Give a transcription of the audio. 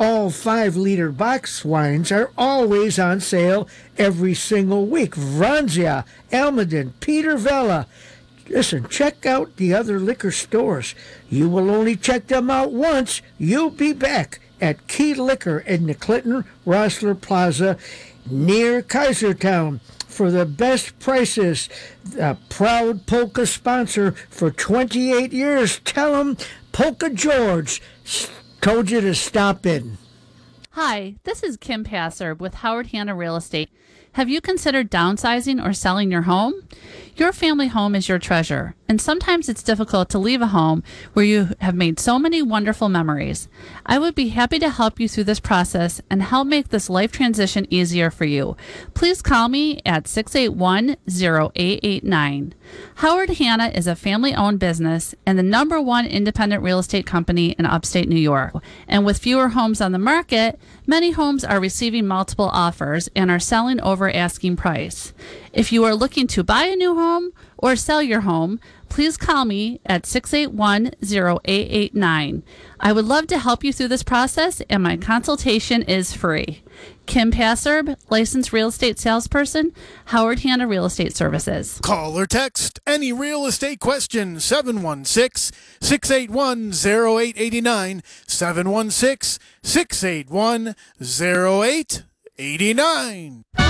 All 5-liter box wines are always on sale every single week. Franzia, Almaden, Peter Vella. Listen, check out the other liquor stores. You will only check them out once. You'll be back at Key Liquor in the Clinton Rossler Plaza near Kaisertown for the best prices. A proud Polka sponsor for 28 years. Tell them Polka George told you to stop in. Hi, this is Kim Passer with Howard Hanna Real Estate. Have you considered downsizing or selling your home? Your family home is your treasure, and sometimes it's difficult to leave a home where you have made so many wonderful memories. I would be happy to help you through this process and help make this life transition easier for you. Please call me at 681-0889. Howard Hanna is a family-owned business and the #1 independent real estate company in upstate New York. And with fewer homes on the market, many homes are receiving multiple offers and are selling over asking price. If you are looking to buy a new home or sell your home, please call me at 681-0889. I would love to help you through this process, and my consultation is free. Kim Passerb, licensed real estate salesperson, Howard Hanna Real Estate Services. Call or text any real estate question, 716-681-0889, 716-681-0889.